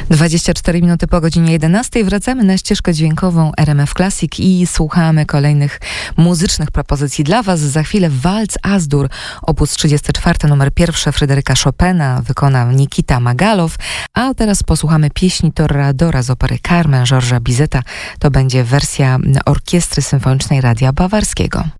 24 minuty po godzinie 11. Wracamy na ścieżkę dźwiękową RMF Classic i słuchamy kolejnych muzycznych propozycji dla Was. Za chwilę walc As-Dur, opus 34, numer 1 Fryderyka Chopina, wykona Nikita Magalow. A teraz posłuchamy pieśni Toreadora z opery Carmen Georgesa Bizeta. To będzie wersja orkiestry symfonicznej Radia Bawarskiego.